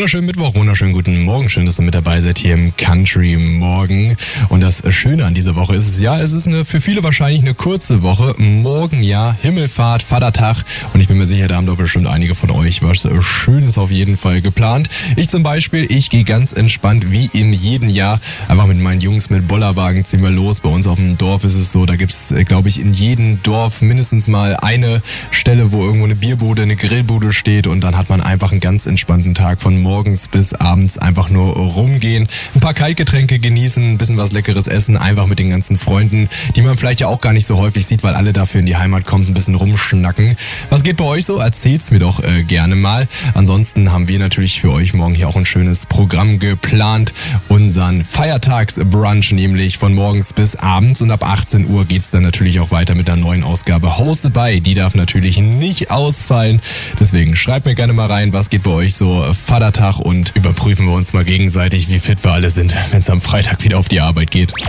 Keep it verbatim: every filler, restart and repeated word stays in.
Wunderschönen Mittwoch, wunderschönen guten Morgen. Schön, dass ihr mit dabei seid hier im Country Morgen. Und das Schöne an dieser Woche ist es, ja, es ist eine, für viele wahrscheinlich eine kurze Woche. Morgen, ja, Himmelfahrt, Vatertag. Und ich bin mir sicher, da haben doch bestimmt einige von euch was Schönes auf jeden Fall geplant. Ich zum Beispiel, ich gehe ganz entspannt wie in jedem Jahr einfach mit meinen Jungs mit Bollerwagen ziehen wir los. Bei uns auf dem Dorf ist es so, da gibt's, glaube ich, in jedem Dorf mindestens mal eine Stelle, wo irgendwo eine Bierbude, eine Grillbude steht. Und dann hat man einfach einen ganz entspannten Tag von morgens bis abends einfach nur rumgehen, ein paar Kaltgetränke genießen, ein bisschen was Leckeres essen, einfach mit den ganzen Freunden, die man vielleicht ja auch gar nicht so häufig sieht, weil alle dafür in die Heimat kommen, ein bisschen rumschnacken. Was geht bei euch so? Erzählt's mir doch äh, gerne mal. Ansonsten haben wir natürlich für euch morgen hier auch ein schönes Programm geplant. Unseren Feiertagsbrunch nämlich von morgens bis abends und ab achtzehn Uhr geht's dann natürlich auch weiter mit einer neuen Ausgabe Hosted by. Die darf natürlich nicht ausfallen. Deswegen schreibt mir gerne mal rein, was geht bei euch so Vatertag und überprüfen wir uns mal gegenseitig, wie fit wir alle sind, wenn es am Freitag wieder auf die Arbeit geht.